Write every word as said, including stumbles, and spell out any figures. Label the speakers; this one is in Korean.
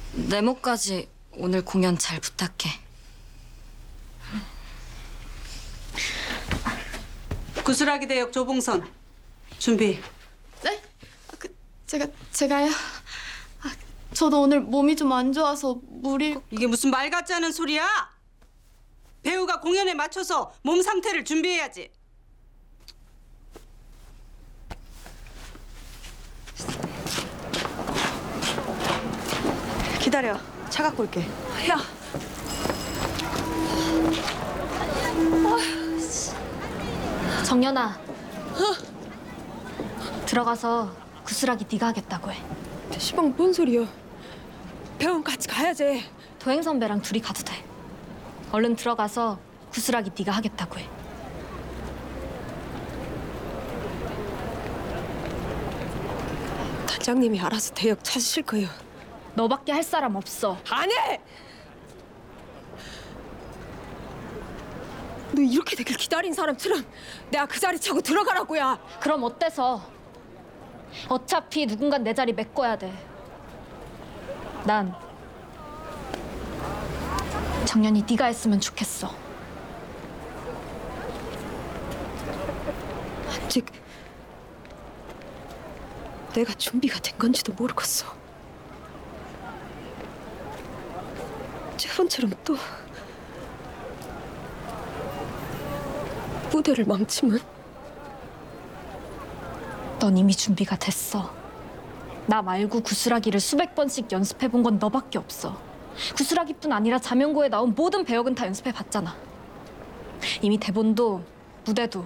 Speaker 1: 네모까지 오늘 공연 잘 부탁해.
Speaker 2: 구슬하기 대역 조봉선 준비.
Speaker 3: 네? 아, 그 제가 제가요. 아, 저도 오늘 몸이 좀 안 좋아서 무리.
Speaker 2: 이게 무슨 말 같지 않은 소리야? 배우가 공연에 맞춰서 몸 상태를 준비해야지. 기다려. 차 갖고 올게.
Speaker 3: 야.
Speaker 1: 정연아. 들어가서 구슬하기 네가 하겠다고 해.
Speaker 4: 시방 뭔 소리야? 병원 같이 가야지.
Speaker 1: 도행 선배랑 둘이 가도 돼. 얼른 들어가서 구슬하기 네가 하겠다고 해.
Speaker 4: 단장님이 알아서 대역 찾으실 거예요.
Speaker 1: 너밖에 할 사람 없어.
Speaker 4: 안 해! 너 이렇게 되길 기다린 사람처럼 내가 그 자리 차고 들어가라고야.
Speaker 1: 그럼 어때서? 어차피 누군간 내 자리 메꿔야 돼. 난 정연이 네가 했으면 좋겠어.
Speaker 4: 아직 내가 준비가 된 건지도 모르겠어. 저번처럼 또 무대를 망치면
Speaker 1: 넌 이미 준비가 됐어. 나 말고 구슬하기를 수백 번씩 연습해본 건 너밖에 없어. 구슬하기뿐 아니라 자명고에 나온 모든 배역은 다 연습해봤잖아. 이미 대본도 무대도